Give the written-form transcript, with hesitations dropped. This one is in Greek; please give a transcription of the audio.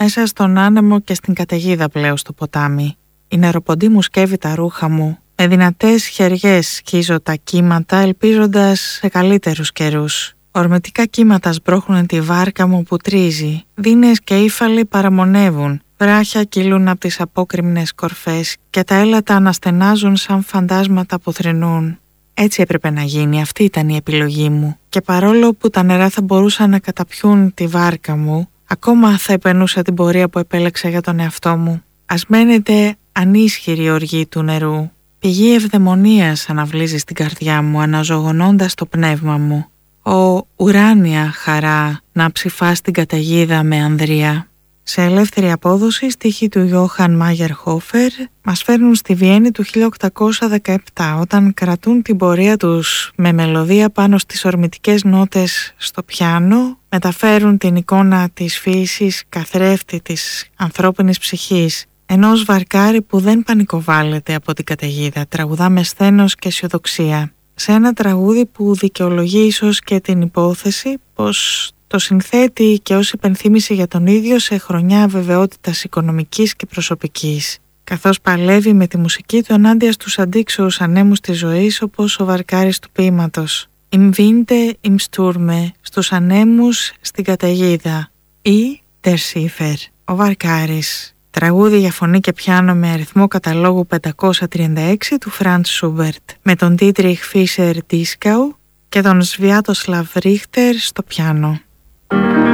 μέσα στον άνεμο και στην καταιγίδα πλέω στο ποτάμι. Η νεροποντή μου σκεύει τα ρούχα μου. Με δυνατές χεριές σκίζω τα κύματα, ελπίζοντας σε καλύτερους καιρούς. Ορμητικά κύματα σμπρώχνουν τη βάρκα μου που τρίζει. Δίνες και ύφαλοι παραμονεύουν. Βράχια κυλούν από τις απόκρημνες κορφές και τα έλατα αναστενάζουν σαν φαντάσματα που θρηνούν. Έτσι έπρεπε να γίνει, αυτή ήταν η επιλογή μου. Και παρόλο που τα νερά θα μπορούσαν να καταπιούν τη βάρκα μου, ακόμα θα επενούσα την πορεία που επέλεξα για τον εαυτό μου. Ας μένετε ανίσχυρη οργή του νερού. Πηγή ευδαιμονίας αναβλύζει στην καρδιά μου, αναζωογονώντας το πνεύμα μου. Ω ουράνια χαρά να ψηφάς την καταιγίδα με ανδρεία. Σε ελεύθερη απόδοση, στίχοι του Γιόχαν Μάγερχόφερ μας φέρνουν στη Βιέννη του 1817, όταν κρατούν την πορεία τους με μελωδία πάνω στις ορμητικές νότες στο πιάνο, μεταφέρουν την εικόνα της φύσης καθρέφτη της ανθρώπινης ψυχής, ενός βαρκάρι που δεν πανικοβάλλεται από την καταιγίδα, τραγουδά με σθένος και αισιοδοξία. Σε ένα τραγούδι που δικαιολογεί ίσως και την υπόθεση πως το συνθέτει και ως υπενθύμηση για τον ίδιο σε χρονιά αβεβαιότητας οικονομικής και προσωπικής, καθώς παλεύει με τη μουσική του ενάντια στους αντίξωους ανέμους της ζωής, όπως ο βαρκάρης του ποίηματος. Im Winde, im Sturme, στους ανέμους στην καταιγίδα, ή Der Schiffer, ο βαρκάρης. Τραγούδι για φωνή και πιάνο με αριθμό καταλόγου 536 του Φραντς Σούμπερτ, με τον Ντίτριχ Φίσερ Ντίσκαου και τον Σβιάτοσλαβ Ρίχτερ στο πιάνο.